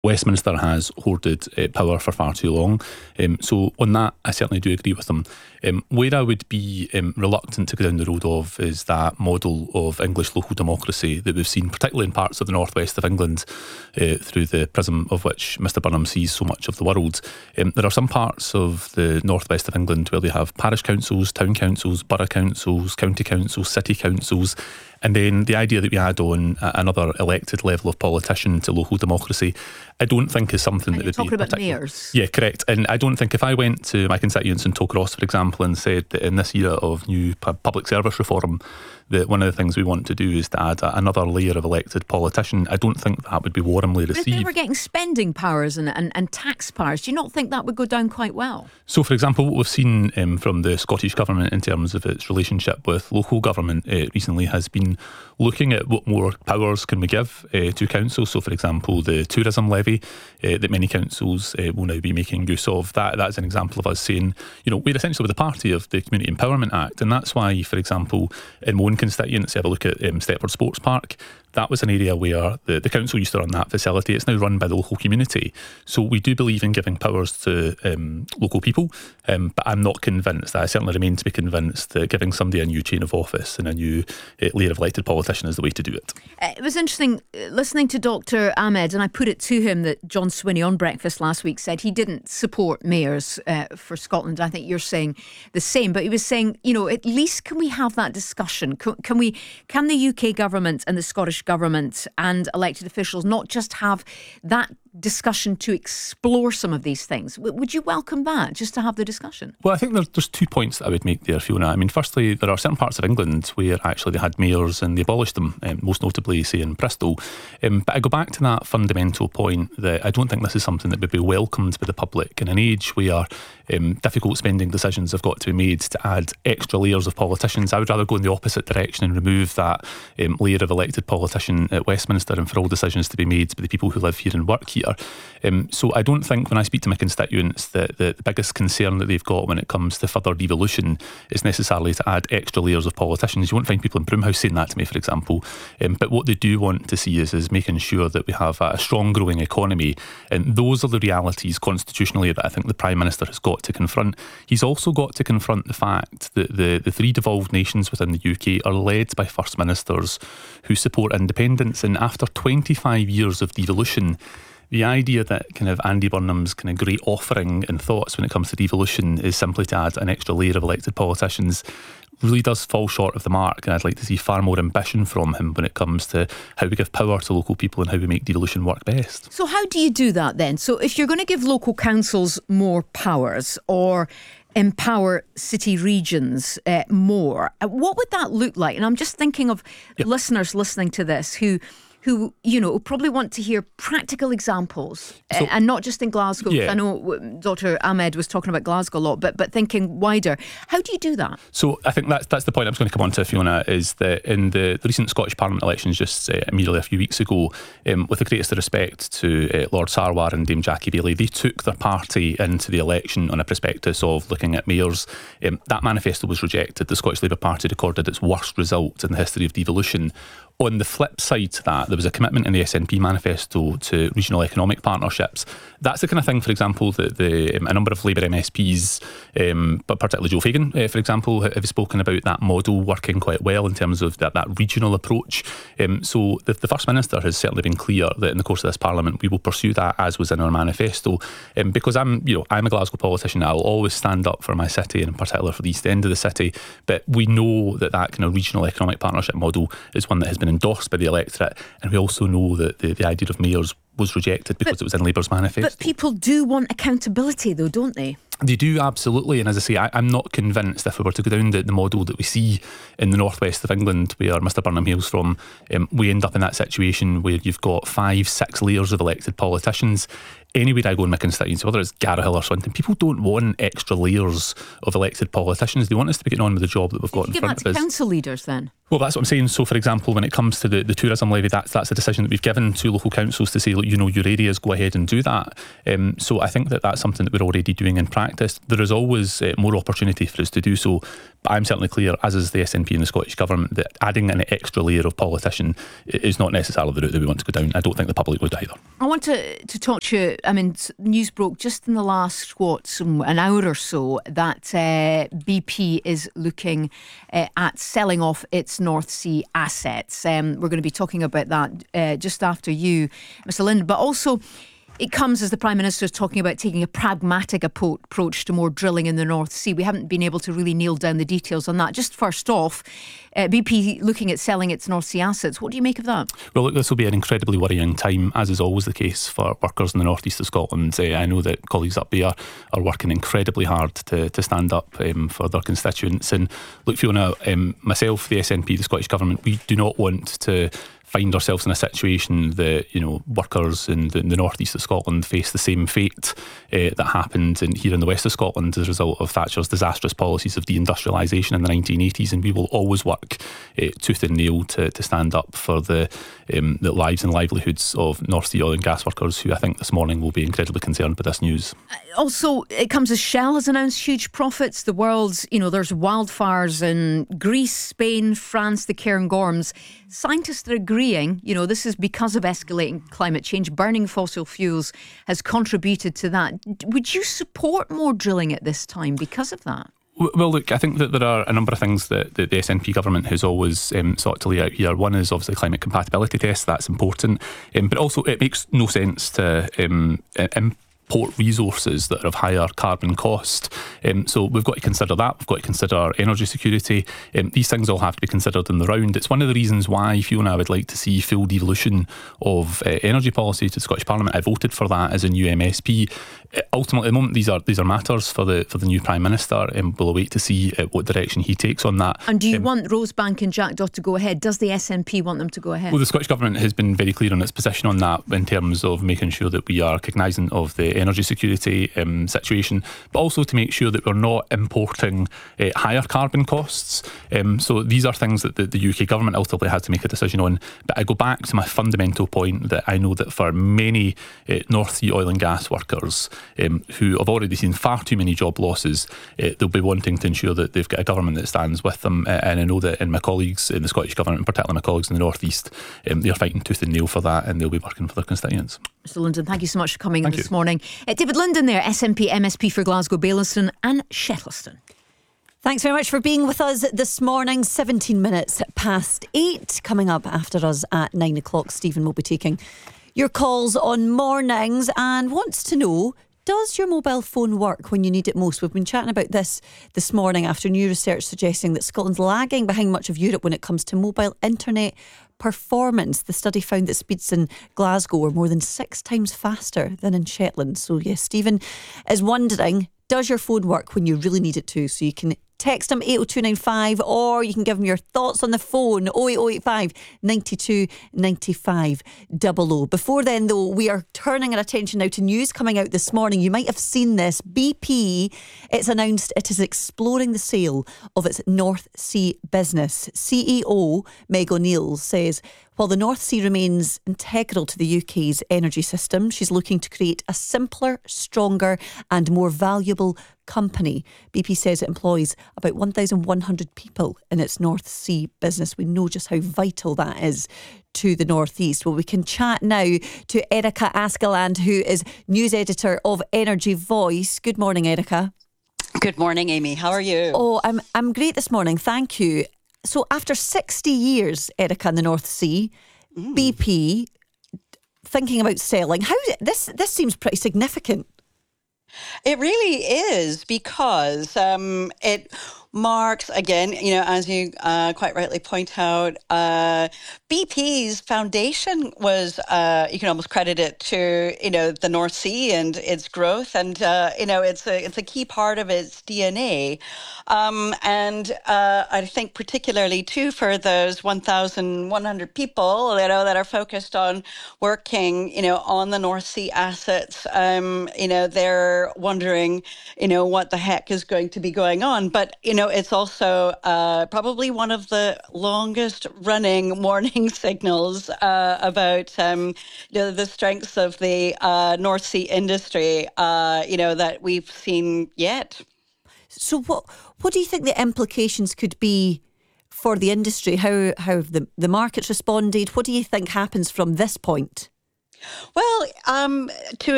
Westminster has hoarded power for far too long. So on that, I certainly do agree with them. Where I would be reluctant to go down the road of is that model of English local democracy that we've seen, particularly in parts of the northwest of England, through the prism of which Mr Burnham sees so much of the world. There are some parts of the northwest of England where they have parish councils, town councils, borough councils, county councils, city councils. And then the idea that we add on another elected level of politician to local democracy, I don't think is something that would be... You're talking about mayors. Yeah, correct. And I don't think if I went to my constituents in Tollcross, for example, and said that in this era of new public service reform, that one of the things we want to do is to add another layer of elected politician, I don't think that would be warmly received. But if they were getting spending powers and tax powers, do you not think that would go down quite well? So, for example, what we've seen from the Scottish Government in terms of its relationship with local government recently has been looking at what more powers can we give to councils. So, for example, the tourism levy that many councils will now be making use of, that's an example of us saying, we're essentially the party of the Community Empowerment Act. And that's why, for example, in my own constituents, have a look at Stepford Sports Park. That was an area where the council used to run that facility. It's now run by the local community. So we do believe in giving powers to local people, but I'm not convinced. I certainly remain to be convinced that giving somebody a new chain of office and a new layer of elected politician is the way to do it. It was interesting listening to Dr Ahmed, and I put it to him that John Swinney on Breakfast last week said he didn't support mayors for Scotland. I think you're saying the same, but he was saying, at least can we have that discussion? Can the UK government and the Scottish government and elected officials not just have that discussion to explore some of these things? Would you welcome that, just to have the discussion? Well, I think there's 2 points that I would make there, Fiona. I mean, firstly, there are certain parts of England where actually they had mayors and they abolished them, most notably, say, in Bristol. But I go back to that fundamental point that I don't think this is something that would be welcomed by the public in an age where difficult spending decisions have got to be made to add extra layers of politicians. I would rather go in the opposite direction and remove that layer of elected politician at Westminster and for all decisions to be made by the people who live here and work here. So I don't think when I speak to my constituents that the biggest concern that they've got when it comes to further devolution is necessarily to add extra layers of politicians. You won't find people in Broomhouse saying that to me, for example. But what they do want to see is making sure that we have a strong growing economy. And those are the realities constitutionally that I think the Prime Minister has got to confront. He's also got to confront the fact that the 3 devolved nations within the UK are led by First Ministers who support independence. And after 25 years of devolution, the idea that kind of Andy Burnham's kind of great offering and thoughts when it comes to devolution is simply to add an extra layer of elected politicians really does fall short of the mark, and I'd like to see far more ambition from him when it comes to how we give power to local people and how we make devolution work best. So how do you do that then? So if you're going to give local councils more powers or empower city regions more, what would that look like? And I'm just thinking of listeners listening to this who probably want to hear practical examples, and not just in Glasgow. I know Dr Ahmed was talking about Glasgow a lot, but thinking wider. How do you do that? So I think that's the point I was going to come on to, Fiona, is that in the recent Scottish Parliament elections just immediately a few weeks ago, with the greatest of respect to Lord Sarwar and Dame Jackie Baillie, they took their party into the election on a prospectus of looking at mayors. That manifesto was rejected. The Scottish Labour Party recorded its worst result in the history of devolution. On the flip side to that, there was a commitment in the SNP manifesto to regional economic partnerships. That's the kind of thing, for example, that a number of Labour MSPs, but particularly Joe Fagan, for example, have spoken about that model working quite well in terms of that regional approach. So the First Minister has certainly been clear that in the course of this Parliament we will pursue that as was in our manifesto. Because I'm a Glasgow politician, I'll always stand up for my city and in particular for the East End of the city. But we know that kind of regional economic partnership model is one that has been endorsed by the electorate, and we also know that the idea of mayors was rejected because it was in Labour's manifesto. But people do want accountability though, don't they? They do, absolutely. And as I say, I'm not convinced if we were to go down the model that we see in the northwest of England where Mr Burnham hails from, we end up in that situation where you've got 5-6 layers of elected politicians. Anywhere I go in my constituency, whether it's Garrahill or Swinton, people don't want extra layers of elected politicians. They want us to be getting on with the job that we've got in front of us. Give that to council leaders then? Well, that's what I'm saying. So, for example, when it comes to the tourism levy, that's a decision that we've given to local councils to say, look, your areas, go ahead and do that. So I think that's something that we're already doing in practice. practice. There is always more opportunity for us to do so. But I'm certainly clear, as is the SNP and the Scottish Government, that adding an extra layer of politician is not necessarily the route that we want to go down. I don't think the public would either. I want to talk to you. I mean, news broke just in the last, an hour or so, that BP is looking at selling off its North Sea assets. We're going to be talking about that just after you, Mr. Linden. But also, it comes as the Prime Minister is talking about taking a pragmatic approach to more drilling in the North Sea. We haven't been able to really nail down the details on that. Just first off, BP looking at selling its North Sea assets. What do you make of that? Well, look, this will be an incredibly worrying time, as is always the case for workers in the northeast of Scotland. I know that colleagues up there are working incredibly hard to stand up for their constituents. And look, Fiona, myself, the SNP, the Scottish Government, we do not want to find ourselves in a situation that, workers in the northeast of Scotland face the same fate that happened here in the west of Scotland as a result of Thatcher's disastrous policies of deindustrialisation in the 1980s. And we will always work tooth and nail to stand up for the lives and livelihoods of North Sea oil and gas workers, who I think this morning will be incredibly concerned by this news. Also, it comes as Shell has announced huge profits. The world's, there's wildfires in Greece, Spain, France, the Cairngorms. Scientists are agreeing, this is because of escalating climate change. Burning fossil fuels has contributed to that. Would you support more drilling at this time because of that? Well, look, I think that there are a number of things that the SNP government has always sought to lay out here. One is obviously climate compatibility tests. That's important. But also it makes no sense to import resources that are of higher carbon cost. So we've got to consider that. We've got to consider energy security. These things all have to be considered in the round. It's one of the reasons why, Fiona, I would like to see full devolution of energy policy to the Scottish Parliament. I voted for that as a new MSP. Ultimately, at the moment, these are matters for the new Prime Minister, and we'll await to see what direction he takes on that. And do you want Rosebank and Jackdaw to go ahead? Does the SNP want them to go ahead? Well, the Scottish Government has been very clear on its position on that, in terms of making sure that we are cognisant of the energy security situation, but also to make sure that we're not importing higher carbon costs. So these are things that the UK Government ultimately has to make a decision on. But I go back to my fundamental point that I know that for many North Sea oil and gas workers who have already seen far too many job losses, they'll be wanting to ensure that they've got a government that stands with them. And I know that in my colleagues in the Scottish Government, and particularly my colleagues in the North East, they're fighting tooth and nail for that, and they'll be working for their constituents. Mr. Linden, thank you so much for coming in this morning. David Linden there, SNP MSP for Glasgow, Baillieston and Shettleston. Thanks very much for being with us this morning. 17 minutes past 8. Coming up after us at 9 o'clock, Stephen will be taking your calls on mornings and wants to know, does your mobile phone work when you need it most? We've been chatting about this morning after new research suggesting that Scotland's lagging behind much of Europe when it comes to mobile internet performance. The study found that speeds in Glasgow were more than 6 times faster than in Shetland. So yes, Stephen is wondering, does your phone work when you really need it to? So you can text him 80295 or you can give him your thoughts on the phone 08085 92 95 00. Before then though, we are turning our attention now to news coming out this morning. You might have seen this. BP, it's announced it is exploring the sale of its North Sea business. CEO Meg O'Neill says while the North Sea remains integral to the UK's energy system, she's looking to create a simpler, stronger and more valuable company. BP says it employs about 1,100 people in its North Sea business. We know just how vital that is to the North East. Well, we can chat now to Erica Askaland, who is news editor of Energy Voice. Good morning, Erica. Good morning, Amy. How are you? Oh, I'm great this morning. Thank you. So after 60 years, Erica, in the North Sea, BP thinking about selling. How this seems pretty significant. It really is, because it marks, again, as you quite rightly point out, BP's foundation was, you can almost credit it to, the North Sea and its growth. And, it's a key part of its DNA. And I think particularly, too, for those 1,100 people, that are focused on working, on the North Sea assets, they're wondering, what the heck is going to be going on. But, it's also probably one of the longest running warning signals about, the strengths of the North Sea industry, that we've seen yet. So what do you think the implications could be for the industry? How have the markets responded? What do you think happens from this point? Well, to